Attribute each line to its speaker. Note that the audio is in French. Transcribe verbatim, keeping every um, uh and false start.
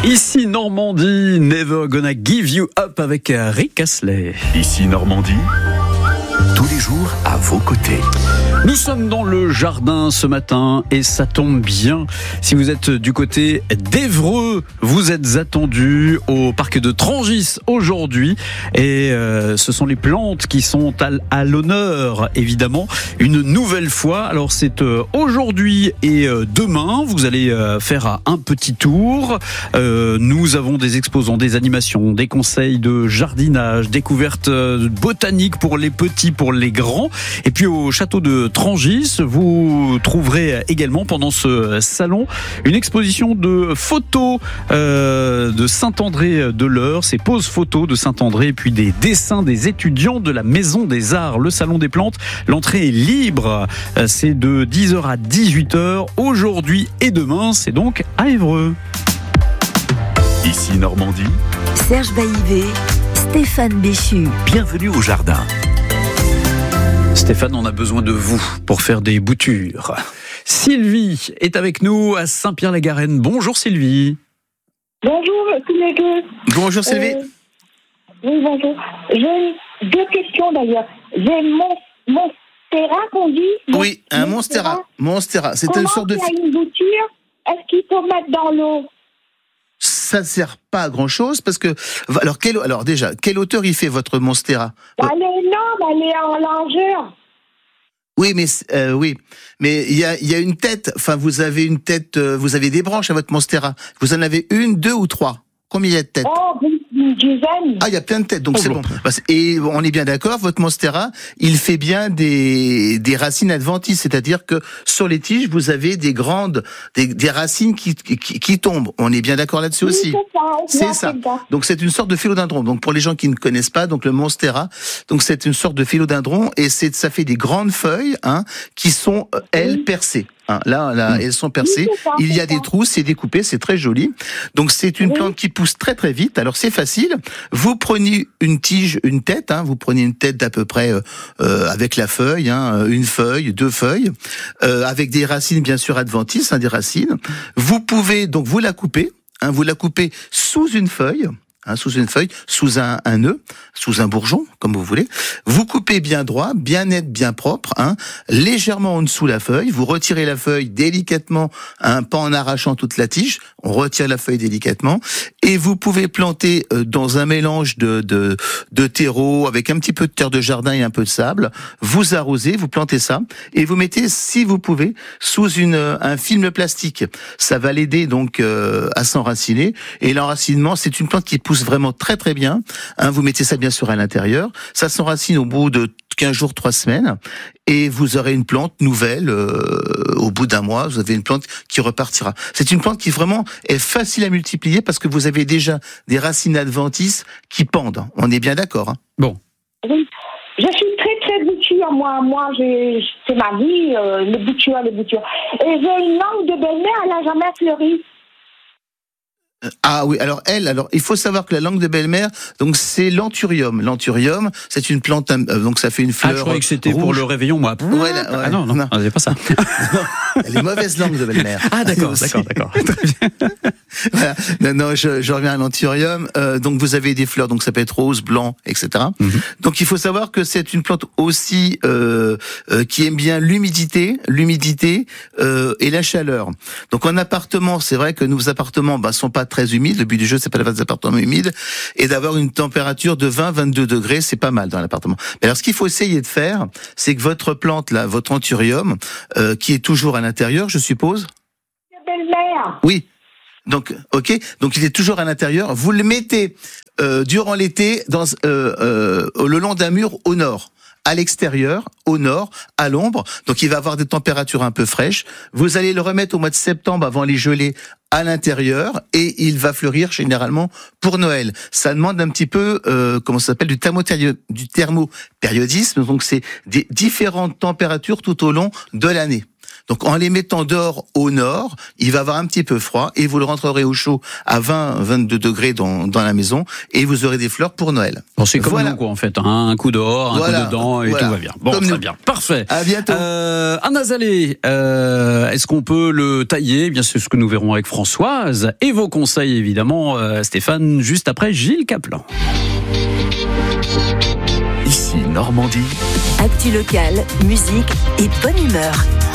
Speaker 1: Ici Normandie, Never Gonna Give You Up avec Rick Astley.
Speaker 2: Ici Normandie, tous les jours à vos côtés.
Speaker 1: Nous sommes dans le jardin ce matin et ça tombe bien. Si vous êtes du côté d'Évreux, vous êtes attendus au parc de Trangis aujourd'hui. Et euh, ce sont les plantes qui sont à, à l'honneur, évidemment, une nouvelle fois. Alors c'est euh, aujourd'hui et euh, demain. Vous allez euh, faire un petit tour. Euh, nous avons des exposants, des animations, des conseils de jardinage, découvertes euh, botaniques pour les petits, pour les grands. Et puis au château de Trangis, vous trouverez également pendant ce salon une exposition de photos euh, de Saint-André de l'Eure, ces poses photos de Saint-André, et puis des dessins des étudiants de la Maison des Arts, le Salon des Plantes. L'entrée est libre, c'est de dix heures à dix-huit heures aujourd'hui et demain, c'est donc à Évreux.
Speaker 2: Ici Normandie,
Speaker 3: Serge Baillivet, Stéphane Béchu.
Speaker 2: Bienvenue au jardin.
Speaker 1: Stéphane, on a besoin de vous pour faire des boutures. Sylvie est avec nous à Saint-Pierre-la-Garenne. Bonjour Sylvie.
Speaker 4: Bonjour tous les deux.
Speaker 5: Bonjour Sylvie.
Speaker 4: Euh, oui, bonjour. J'ai deux questions d'ailleurs. J'ai mon Monstera qu'on dit.
Speaker 5: Oui, un Monstera. Monstera, c'est une sorte de.
Speaker 4: Comment il y a une bouture? Est-ce qu'il faut mettre dans l'eau?
Speaker 5: Ça ne sert pas à grand chose parce que. Alors, quel... Alors déjà, quelle hauteur il fait votre Monstera?
Speaker 4: Elle est énorme, elle est en largeur.
Speaker 5: Oui, mais euh, oui, mais il y a, il y a une tête. Enfin, vous avez une tête. Euh, vous avez des branches à votre Monstera. Vous en avez une, deux ou trois? Combien il y a de têtes?
Speaker 4: Oh, une dizaine.
Speaker 5: Ah, il y a plein de têtes, donc
Speaker 1: Oh
Speaker 5: c'est
Speaker 1: bon.
Speaker 5: bon. Et on est bien d'accord, votre Monstera, il fait bien des, des racines adventices, c'est-à-dire que sur les tiges, vous avez des grandes, des, des racines qui, qui, qui tombent. On est bien d'accord là-dessus
Speaker 4: Oui,
Speaker 5: aussi.
Speaker 4: c'est ça.
Speaker 5: C'est ça. Donc c'est une sorte de philodendron. Donc pour les gens qui ne connaissent pas, donc le Monstera, donc c'est une sorte de philodendron et c'est, ça fait des grandes feuilles, hein, qui sont euh, elles percées. Hein, là, là, elles sont percées.
Speaker 4: Oui, c'est ça,
Speaker 5: Il y a
Speaker 4: c'est
Speaker 5: des
Speaker 4: ça.
Speaker 5: trous, c'est découpé, c'est très joli. Donc c'est une
Speaker 4: Oui.
Speaker 5: plante qui pousse très très vite. Alors c'est facile. Vous prenez une tige, une tête. Hein, vous prenez une tête d'à peu près euh, euh, avec la feuille, hein, une feuille, deux feuilles, euh, avec des racines bien sûr adventices, hein, des racines. Vous pouvez donc vous la couper. Hein, vous la coupez sous une feuille. Hein, sous une feuille, sous un, un nœud, sous un bourgeon, comme vous voulez. Vous coupez bien droit, bien net, bien propre, hein, légèrement en dessous la feuille. Vous retirez la feuille délicatement, hein, pas en arrachant toute la tige. On retire la feuille délicatement. Et vous pouvez planter euh, dans un mélange de, de, de terreau, avec un petit peu de terre de jardin et un peu de sable. Vous arrosez, vous plantez ça. Et vous mettez, si vous pouvez, sous une, un film plastique. Ça va l'aider donc euh, à s'enraciner. Et l'enracinement, c'est une plante qui pousse vraiment très très bien. Hein, vous mettez ça bien sûr à l'intérieur. Ça s'enracine au bout de quinze jours, trois semaines. Et vous aurez une plante nouvelle euh, au bout d'un mois. Vous avez une plante qui repartira. C'est une plante qui vraiment est facile à multiplier parce que vous avez déjà des racines adventices qui pendent. On est bien d'accord, hein?
Speaker 1: Bon.
Speaker 4: Oui. Je suis très très bouture, moi. Moi, j'ai, c'est ma vie, euh, les boutures, les boutures. Et j'ai une langue de belle-mère, elle n'a jamais fleuri.
Speaker 5: Ah oui, alors elle, alors il faut savoir que la langue de belle-mère, donc c'est l'anthurium. L'anthurium, c'est une plante, euh, donc ça fait une fleur.
Speaker 1: Ah, je croyais que c'était
Speaker 5: rouge.
Speaker 1: pour le réveillon, moi.
Speaker 5: Ouais, là, ouais.
Speaker 1: Ah non, non,
Speaker 5: Non.
Speaker 1: non, c'est pas ça.
Speaker 5: Elle est mauvaise langue de belle-mère.
Speaker 1: Ah d'accord,
Speaker 5: Aussi.
Speaker 1: d'accord, d'accord. Très bien.
Speaker 5: Voilà. Non, non, je, je reviens à l'anthurium. Euh, donc vous avez des fleurs, donc ça peut être rose, blanc, et cetera. Mm-hmm. Donc il faut savoir que c'est une plante aussi euh, euh, qui aime bien l'humidité, l'humidité euh, et la chaleur. Donc en appartement, c'est vrai que nos appartements, bah, sont pas très humides. Le but du jeu, c'est pas d'avoir des appartements humides et d'avoir une température de vingt à vingt-deux degrés, c'est pas mal dans l'appartement. Mais alors ce qu'il faut essayer de faire, c'est que votre plante là, votre anthurium, euh, qui est toujours à l'intérieur, je suppose.
Speaker 4: Belle-mère.
Speaker 5: Oui. Donc, ok. Donc, il est toujours à l'intérieur. Vous le mettez euh, durant l'été dans euh, euh, le long d'un mur au nord, à l'extérieur, au nord, à l'ombre. Donc, il va avoir des températures un peu fraîches. Vous allez le remettre au mois de septembre avant les gelées à l'intérieur et il va fleurir généralement pour Noël. Ça demande un petit peu, euh, comment ça s'appelle, du, thermothério- du thermopériodisme. Donc, c'est des différentes températures tout au long de l'année. Donc en les mettant dehors au nord, il va avoir un petit peu froid et vous le rentrerez au chaud à vingt à vingt-deux degrés dans, dans la maison et vous aurez des fleurs pour Noël.
Speaker 1: Bon, c'est comme
Speaker 5: voilà.
Speaker 1: nous, quoi, en fait. Hein. Un coup dehors, un
Speaker 5: voilà.
Speaker 1: coup dedans et
Speaker 5: voilà.
Speaker 1: tout va bien. Bon,
Speaker 5: comme
Speaker 1: très
Speaker 5: nous.
Speaker 1: bien. Parfait.
Speaker 5: À bientôt.
Speaker 1: Euh, un azalée, euh, est-ce qu'on peut le tailler? Eh bien, c'est ce que nous verrons avec Françoise. Et vos conseils, évidemment, euh, Stéphane, juste après Gilles Caplan.
Speaker 2: Ici Normandie.
Speaker 3: Actu locale, musique et bonne humeur.